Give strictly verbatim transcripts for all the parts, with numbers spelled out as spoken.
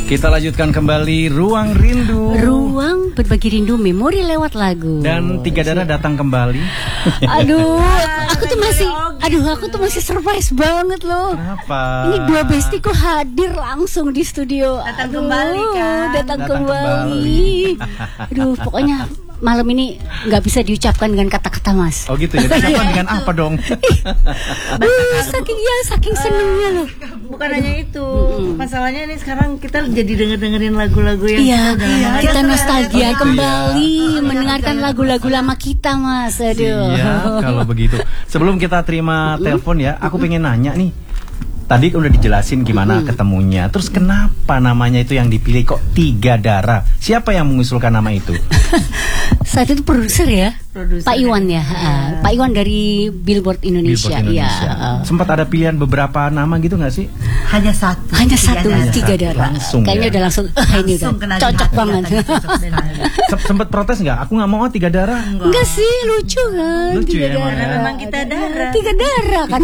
Kita lanjutkan kembali Ruang Rindu. Ruang berbagi rindu memori lewat lagu. Dan Tiga Darah datang kembali. Aduh, aku tuh masih, aduh aku tuh masih surprise banget loh. Kenapa? Ini dua bestiku hadir langsung di studio. Datang Aduh, kembali kan? Datang, Datang kembali. kembali. Aduh, pokoknya malam ini nggak bisa diucapkan dengan kata-kata, Mas. Oh gitu ya. Siapa dengan apa dong? Uh, saking ya, saking senengnya loh. Bukan hanya itu, masalahnya ini sekarang kita jadi denger-dengerin lagu-lagu yang Iya, kita, udah lama kita ada. nostalgia Oh, gitu kembali ya. mendengarkan lagu-lagu lama kita, Mas. Aduh. Iya, kalau begitu. Sebelum kita terima telepon ya, aku pengen nanya nih. Tadi udah dijelasin gimana ketemunya. Terus kenapa namanya itu yang dipilih kok Tiga Darah? Siapa yang mengusulkan nama itu? Saat itu produser ya, Produser Pak Iwan ya, ya. Ah, Pak Iwan dari Billboard Indonesia. Billboard Indonesia. Ya, ah. Sempat ada pilihan beberapa nama gitu nggak sih? Hanya satu. Hanya satu, darah. Tiga Darah. Langsung Kayaknya ya. udah langsung, ah, ini udah Langsung kena di cocok hati, banget. ya, tadi cocok benar. Se- Sempet protes nggak? Aku nggak mau ah, Tiga Darah. Enggak sih, lucu kan? Lucu Tiga ya, emang Darah. ya. Memang kita darah. Tiga Darah kan.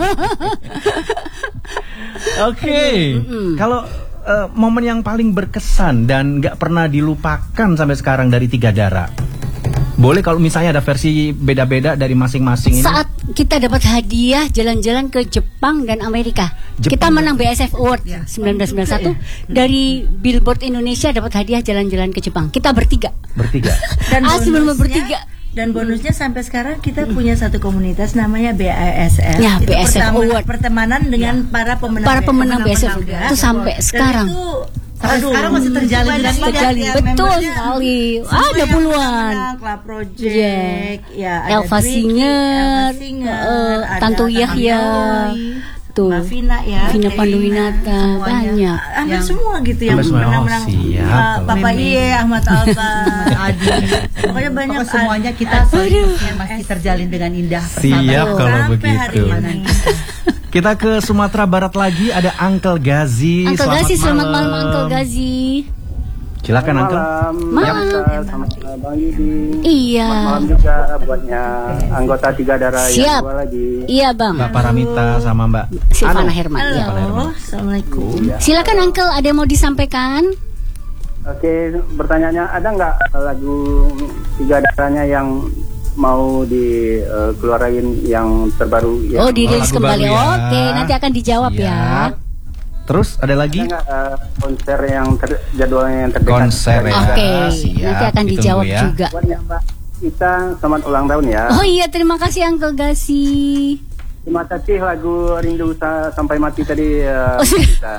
Oke, kalau eh, momen yang paling berkesan dan nggak pernah dilupakan sampai sekarang dari Tiga Darah, boleh kalau misalnya ada versi beda-beda dari masing-masing ini. Saat kita dapat hadiah jalan-jalan ke Jepang dan Amerika, Jepang kita menang B S F Award Ya. seribu sembilan ratus sembilan puluh satu dari Billboard Indonesia, dapat hadiah jalan-jalan ke Jepang. Kita bertiga. Bertiga. Dan Ah, sebelum bonusnya- bertiga. Dan bonusnya sampai sekarang kita punya satu komunitas namanya B A S F. Ya, Itu B A S F pertama- Award. Pertemanan dengan para pemenang Para pemenang B A S F pemenang itu sampai Dan sekarang. itu Sampai aduh, sekarang masih terjalin banyak dengan banget terjalin. ya, Betul membernya. sekali. Semua Ada yang puluhan. menang, Club Project, Yeah. ya, ada Elva Tricky, Singer, Elva Singer, eh, ada Tanto Tante Yahya, Yahya, tuh, Mbak Vina ya, Vina Kayak Panduwinata, semuanya. banyak. Hampir Yang- semua gitu yang Hampir semua. Oh, menang-menang. siap. Uh, Papa Mimi. Iye, Ahmad Alba, Adi. pokoknya banyak. Pokoknya semuanya kita ah, seharusnya masih terjalin dengan indah Siap kalau sampai hari begitu. ini. Kita ke Sumatera Barat lagi, ada Uncle Gazi. Uncle Selamat Gazi, selamat malam malam. Uncle Gazi. Silakan Uncle. Malam. Sama Bang Yudi. Iya. Selamat malam juga buatnya anggota Tiga Darah Siap. yang dua lagi. Iya, Bang. Mbak Paramita sama Mbak Silvana Anu. Herman. Iya. Halo, assalamualaikum. Silakan Uncle, ada yang mau disampaikan? Oke, pertanyaannya ada nggak lagu Tiga Darahnya yang mau dikeluarin yang terbaru? Oh, Yang dirilis lagu kembali. baru ya. Oke, nanti akan dijawab ya. Siap. Terus ada lagi? ada nggak eh, konser yang ter, jadwalnya yang terdekat? Konser ya. Oke, Siap, nanti akan ditunggu dijawab ya. juga. Buatnya Mbak kita selamat ulang tahun ya. Oh iya, terima kasih Uncle Gazi. Terima kasih lagu Rindu Sa- Sampai Mati tadi. eh, Oh, siap. kita.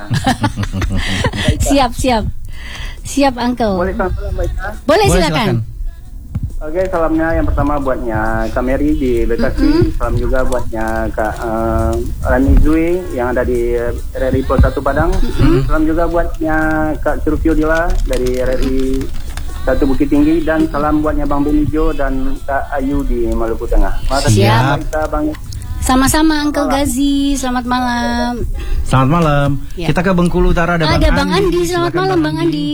Siap, siap. Siap, Uncle. Boleh salam Mbak Ita? Boleh, Boleh, silakan. Oke, salamnya yang pertama buatnya Kak Mary di Bekasi, salam juga buatnya Kak uh, Rani Zui yang ada di R R I Pos satu Padang, salam juga buatnya Kak Curupio Dila dari R R I satu Bukit Tinggi, dan salam buatnya Bang Benijo dan Kak Ayu di Maluku Tengah. Makasih Siap. Mbak Ita, Bang. Sama-sama Uncle Gazi, selamat malam. Selamat malam. Ya. Kita ke Bengkulu Utara, ada, Ada Bang Andi, selamat Silakan, malam Bang Andi.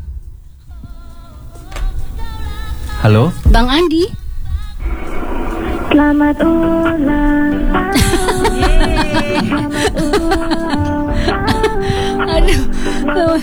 Halo. Bang Andi. Selamat ulang tahun. Selamat ulang tahun. Aduh.